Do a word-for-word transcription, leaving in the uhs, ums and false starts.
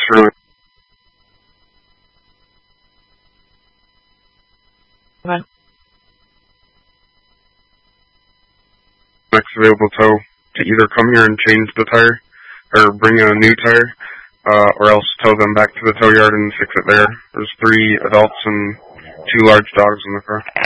really. Okay. Next available tow to either come here and change the tire, or bring a new tire, uh, or else tow them back to the tow yard and fix it there. There's three adults and two large dogs in the car.